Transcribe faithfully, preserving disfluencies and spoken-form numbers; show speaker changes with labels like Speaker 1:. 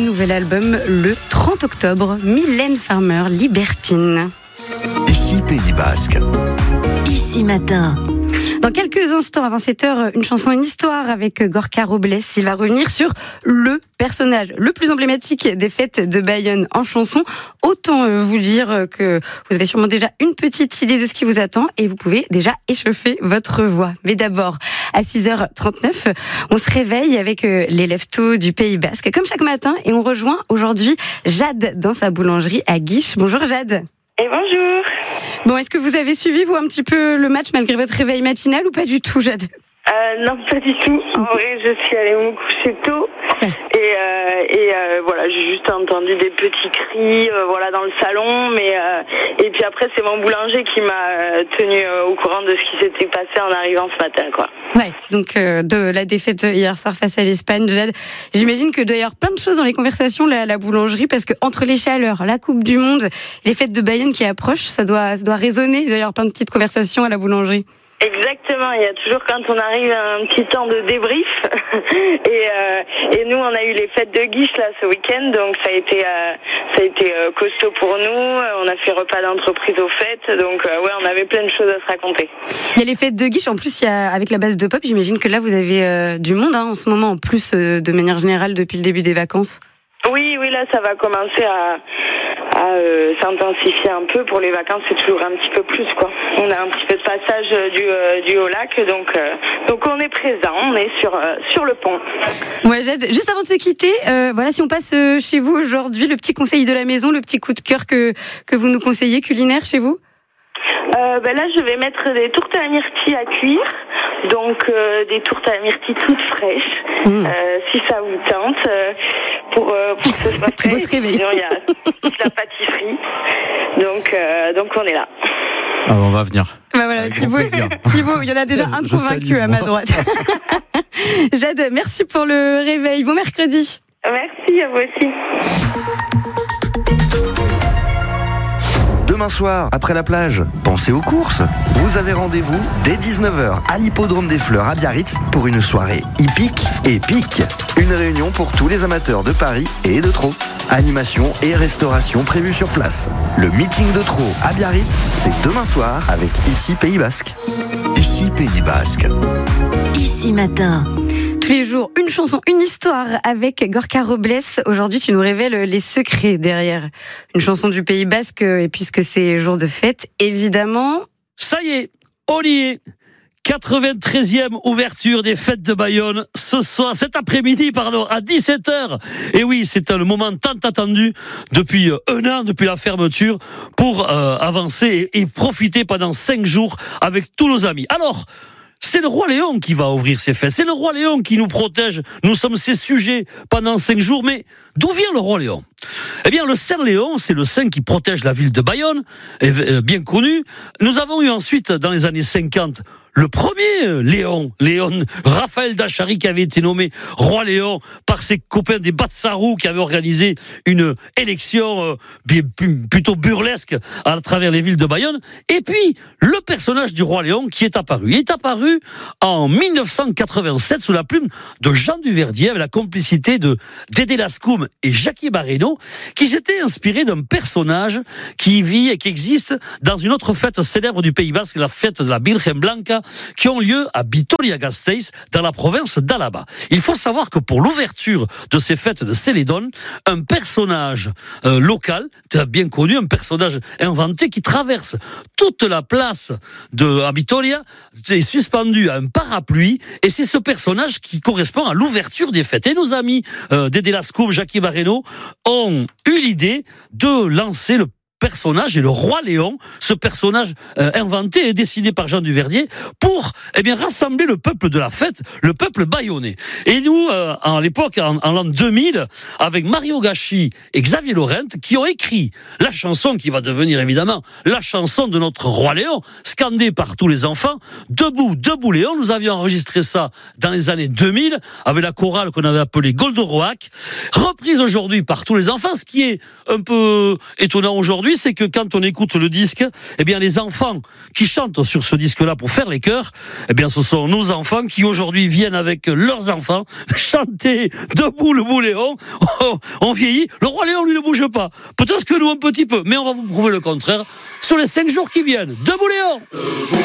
Speaker 1: nouvel album le trente octobre, Mylène Farmer, Libertine.
Speaker 2: Ici Pays Basque.
Speaker 3: Ici Matin.
Speaker 1: Dans quelques instants, avant sept heures, une chanson, une histoire avec Gorka Robles. Il va revenir sur le personnage le plus emblématique des fêtes de Bayonne en chanson. Autant vous dire que vous avez sûrement déjà une petite idée de ce qui vous attend et vous pouvez déjà échauffer votre voix. Mais d'abord, à six heures trente-neuf, on se réveille avec les leftos du Pays Basque, comme chaque matin, et on rejoint aujourd'hui Jade dans sa boulangerie à Guiche. Bonjour Jade.
Speaker 4: Et bonjour.
Speaker 1: Bon, est-ce que vous avez suivi, vous, un petit peu le match malgré votre réveil matinal ou pas du tout, Jade ?
Speaker 4: Euh, non, pas du tout. En vrai, je suis allée me coucher tôt. Ouais. Et, euh, et euh, voilà, j'ai juste entendu des petits cris euh, voilà, dans le salon. Mais, euh, et puis après, c'est mon boulanger qui m'a tenu euh, au courant de ce qui s'était passé en arrivant ce matin, quoi.
Speaker 1: Ouais, donc euh, de la défaite hier soir face à l'Espagne, Jade. J'imagine que d'ailleurs plein de choses dans les conversations là, à la boulangerie, parce que entre les chaleurs, la Coupe du Monde, les fêtes de Bayonne qui approchent, ça doit, ça doit résonner d'ailleurs plein de petites conversations à la boulangerie.
Speaker 4: Exactement, il y a toujours quand on arrive un petit temps de débrief et, euh, et nous on a eu les fêtes de Guiche là ce week-end, donc ça a été euh, ça a été euh, costaud pour nous. On a fait repas d'entreprise aux fêtes, donc euh, ouais, on avait plein de choses à se raconter.
Speaker 1: Il y a les fêtes de Guiche, en plus il y a avec la base de pop, j'imagine que là vous avez euh, du monde hein, en ce moment en plus euh, de manière générale depuis le début des vacances.
Speaker 4: Oui, oui, là, ça va commencer à, à euh, s'intensifier un peu. Pour les vacances, c'est toujours un petit peu plus, quoi. On a un petit peu de passage du, euh, du haut lac, donc, euh, donc on est présent, on est sur, euh, sur le pont.
Speaker 1: Ouais, Jade, juste avant de se quitter, euh, voilà, si on passe euh, chez vous aujourd'hui, le petit conseil de la maison, le petit coup de cœur que, que vous nous conseillez culinaire chez vous ?
Speaker 4: Euh, ben là, je vais mettre des tourtes à la myrtille à cuire, donc euh, des tourtes à la myrtille toutes fraîches, mmh. euh, si ça vous tente, euh, pour, euh, pour que ce soit frais. Sinon, il y a la pâtisserie, donc, euh, donc on est là.
Speaker 5: Ah, on va venir.
Speaker 1: Bah voilà, Thibaut, Thibaut, il y en a déjà un convaincu à ma droite. Jade, merci pour le réveil. Bon mercredi.
Speaker 4: Merci, à vous aussi.
Speaker 2: Demain soir, après la plage, pensez aux courses. Vous avez rendez-vous dès dix-neuf heures à l'Hippodrome des Fleurs à Biarritz pour une soirée hippique et épique. Une réunion pour tous les amateurs de paris et de trot. Animation et restauration prévues sur place. Le meeting de trot à Biarritz, c'est demain soir avec Ici Pays Basque.
Speaker 5: Ici Pays Basque.
Speaker 3: Ici Matin.
Speaker 1: Tous les jours, une chanson, une histoire avec Gorka Robles. Aujourd'hui, tu nous révèles les secrets derrière une chanson du Pays Basque. Et puisque c'est jour de fête, évidemment...
Speaker 6: Ça y est, on y est. quatre-vingt-treizième ouverture des fêtes de Bayonne ce soir, cet après-midi, pardon, à dix-sept heures. Et oui, c'est un moment tant attendu depuis un an, depuis la fermeture, pour euh, avancer et, et profiter pendant cinq jours avec tous nos amis. Alors, c'est le roi Léon qui va ouvrir ses fêtes. C'est le roi Léon qui nous protège. Nous sommes ses sujets pendant cinq jours. Mais d'où vient le roi Léon ? Eh bien, le Saint Léon, c'est le saint qui protège la ville de Bayonne, bien connu. Nous avons eu ensuite, dans les années cinquante, le premier Léon, Léon Raphaël d'Achary, qui avait été nommé roi Léon par ses copains des Batsarou, qui avaient organisé une élection euh, bien, plutôt burlesque à travers les villes de Bayonne. Et puis, le personnage du roi Léon qui est apparu. Il est apparu en mille neuf cent quatre-vingt-sept sous la plume de Jean Duverdier, avec la complicité de Dédé Lascoum et Jackie Barreno, qui s'était inspiré d'un personnage qui vit et qui existe dans une autre fête célèbre du Pays Basque, la fête de la Virgen Blanca, qui ont lieu à Vitoria-Gasteiz, dans la province d'Alaba. Il faut savoir que pour l'ouverture de ces fêtes de Célédon, un personnage euh, local, bien connu, un personnage inventé qui traverse toute la place de à Vitoria, est suspendu à un parapluie, et c'est ce personnage qui correspond à l'ouverture des fêtes. Et nos amis euh, Dédé Lascoum, Jackie Barreno ont eu l'idée de lancer le personnage et le roi Léon, ce personnage euh, inventé et dessiné par Jean Duverdier pour eh bien rassembler le peuple de la fête, le peuple bayonnais. Et nous, euh, à l'époque, en, en l'an deux mille, avec Mario Gachi et Xavier Laurent, qui ont écrit la chanson qui va devenir évidemment la chanson de notre roi Léon, scandée par tous les enfants, Debout, debout Léon. Nous avions enregistré ça dans les années deux mille avec la chorale qu'on avait appelée Goldoroac, reprise aujourd'hui par tous les enfants, ce qui est un peu étonnant aujourd'hui, aujourd'hui, c'est que quand on écoute le disque, eh bien, les enfants qui chantent sur ce disque-là pour faire les chœurs, eh bien, ce sont nos enfants qui aujourd'hui viennent avec leurs enfants chanter debout le Bouléon. Oh, on vieillit. Le Roi Léon, lui, ne bouge pas. Peut-être que nous, un petit peu, mais on va vous prouver le contraire sur les cinq jours qui viennent. Debout Léon!